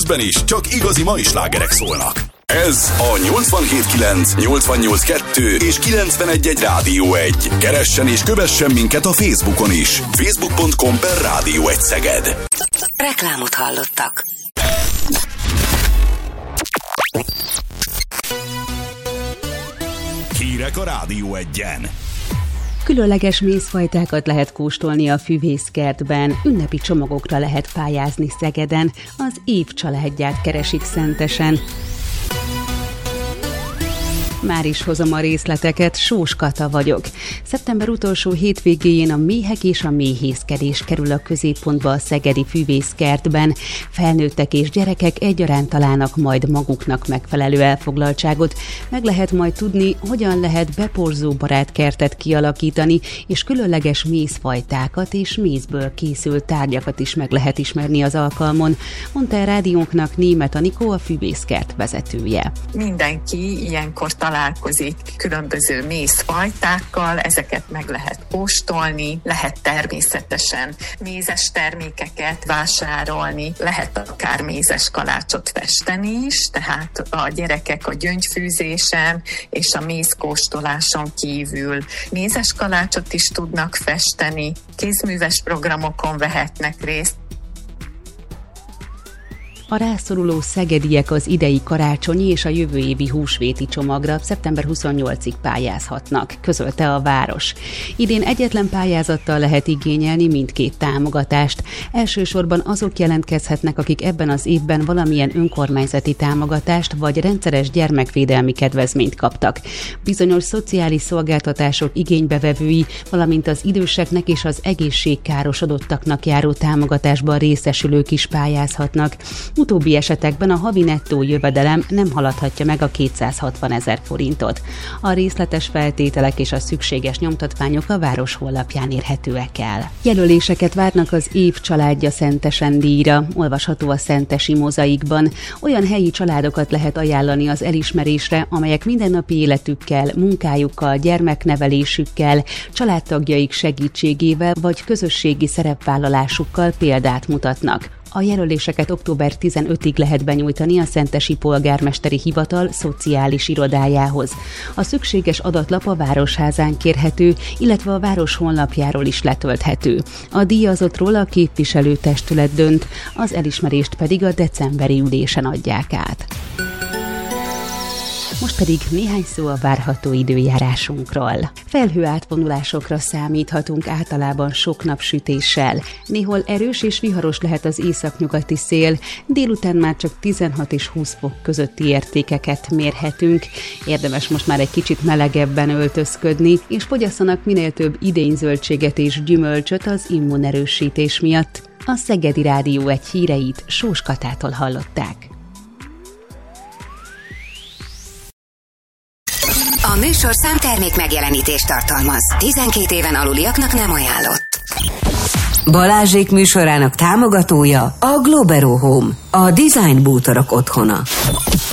Budapestben is csak igazi mai slágerek szólnak. Ez a 87.9, 88.2 és 91.1 Rádió 1. Keressen és kövessen minket a Facebookon is. Facebook.com/Rádió 1 Szeged. Reklámot hallottak. Hírek a Rádió 1-en. Különleges mézfajtákat lehet kóstolni a füvészkertben, ünnepi csomagokra lehet pályázni Szegeden, az év családját keresik Szentesen. Már is hozom a részleteket, Sós Kata vagyok. Szeptember utolsó hétvégéjén a méhek és a méhészkedés kerül a középpontba a szegedi füvészkertben. Felnőttek és gyerekek egyaránt találnak majd maguknak megfelelő elfoglaltságot. Meg lehet majd tudni, hogyan lehet beporzóbarát kertet kialakítani, és különleges mézfajtákat és mézből készült tárgyakat is meg lehet ismerni az alkalmon, mondta a rádiónknak Németh Anikó, a füvészkert vezetője. Mindenki ilyenkor találkozik különböző mézfajtákkal, ezeket meg lehet kóstolni, lehet természetesen mézes termékeket vásárolni, lehet akár mézes kalácsot festeni is, tehát a gyerekek a gyöngyfűzésen és a mézkóstoláson kívül mézes kalácsot is tudnak festeni, kézműves programokon vehetnek részt. A rászoruló szegediek az idei karácsonyi és a jövő évi húsvéti csomagra szeptember 28-ig pályázhatnak, közölte a város. Idén egyetlen pályázattal lehet igényelni mindkét támogatást. Elsősorban azok jelentkezhetnek, akik ebben az évben valamilyen önkormányzati támogatást vagy rendszeres gyermekvédelmi kedvezményt kaptak. Bizonyos szociális szolgáltatások igénybevevői, valamint az időseknek és az egészségkárosodottaknak járó támogatásban részesülők is pályázhatnak. Utóbbi esetekben a havi nettó jövedelem nem haladhatja meg a 260 000 forintot. A részletes feltételek és a szükséges nyomtatványok a város honlapján érhetőek el. Jelöléseket várnak az év családja Szentesen díjra, olvasható a Szentesi Mozaikban. Olyan helyi családokat lehet ajánlani az elismerésre, amelyek mindennapi életükkel, munkájukkal, gyermeknevelésükkel, családtagjaik segítségével vagy közösségi szerepvállalásukkal példát mutatnak. A jelöléseket október 15-ig lehet benyújtani a Szentesi Polgármesteri Hivatal szociális irodájához. A szükséges adatlap a Városházán kérhető, illetve a város honlapjáról is letölthető. A díjazottról a képviselőtestület dönt, az elismerést pedig a decemberi ülésen adják át. Most pedig néhány szó a várható időjárásunkról. Felhőátvonulásokra számíthatunk, általában sok napsütéssel. Néhol erős és viharos lehet az északnyugati szél, délután már csak 16 és 20 fok közötti értékeket mérhetünk. Érdemes most már egy kicsit melegebben öltözködni, és fogyasszanak minél több idényzöldséget és gyümölcsöt az immunerősítés miatt. A Szegedi Rádió 1 híreit Sós Katától hallották. A műsorszám termék megjelenítést tartalmaz. 12 éven aluliaknak nem ajánlott. Balázsék műsorának támogatója a Globero Home, a design bútorok otthona.